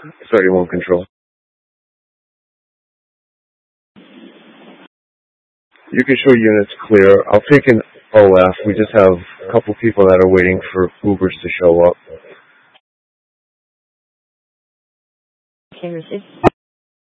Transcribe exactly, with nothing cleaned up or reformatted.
thirty-one control. You can show units clear. I'll take an O F. We just have a couple people that are waiting for Ubers to show up. Okay, received.